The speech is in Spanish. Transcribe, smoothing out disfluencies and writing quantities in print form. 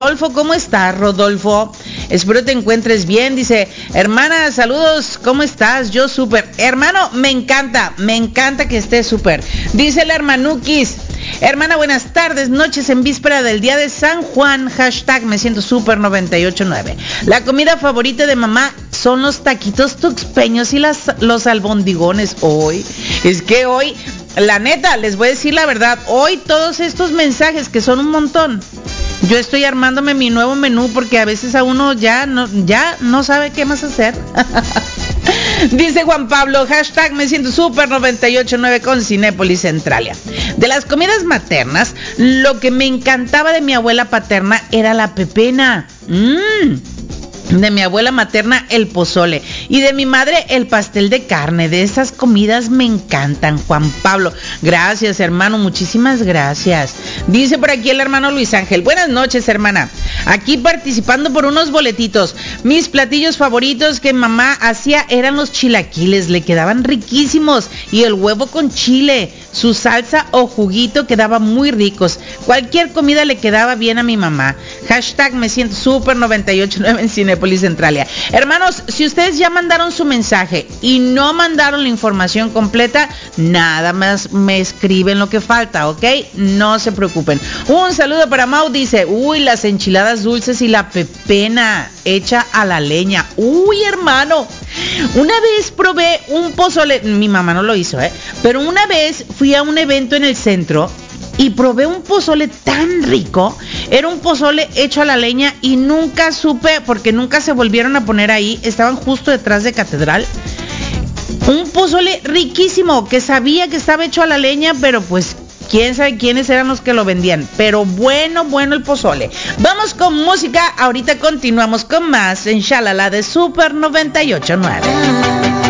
Rodolfo, ¿cómo estás, Rodolfo? Espero te encuentres bien. Dice, hermana, saludos, ¿cómo estás? Yo súper. Hermano, me encanta que estés súper. Dice la hermanukis, hermana, buenas tardes, noches en víspera del día de San Juan, hashtag me siento súper 98.9. La comida favorita de mamá son los taquitos tuxpeños y los albondigones. Hoy, es que hoy, la neta, les voy a decir la verdad, hoy todos estos mensajes que son un montón, yo estoy armándome mi nuevo menú porque a veces a uno ya no sabe qué más hacer. Dice Juan Pablo, hashtag me siento súper 98.9 con Cinépolis Centralia. De las comidas maternas, lo que me encantaba de mi abuela paterna era la pepena. De mi abuela materna el pozole y de mi madre el pastel de carne. De esas comidas me encantan, Juan Pablo. Gracias, hermano, muchísimas gracias. Dice por aquí el hermano Luis Ángel, buenas noches, hermana, aquí participando por unos boletitos. Mis platillos favoritos que mamá hacía eran los chilaquiles, le quedaban riquísimos, y el huevo con chile, su salsa o juguito quedaba muy ricos. Cualquier comida le quedaba bien a mi mamá. Hashtag me siento súper 98.9 en Cinépolis Centralia. Hermanos, si ustedes ya mandaron su mensaje y no mandaron la información completa, nada más me escriben lo que falta, ¿ok? No se preocupen. Un saludo para Mau, dice, uy, las enchiladas dulces y la pepena hecha a la leña. Uy, hermano, una vez probé un pozole, mi mamá no lo hizo, pero una vez fui a un evento en el centro y probé un pozole tan rico. Era un pozole hecho a la leña y nunca supe, porque nunca se volvieron a poner ahí, estaban justo detrás de Catedral. Un pozole riquísimo, que sabía que estaba hecho a la leña, pero pues quién sabe quiénes eran los que lo vendían. Pero bueno el pozole. Vamos con música, ahorita continuamos con más en Shalala de Super 98.9.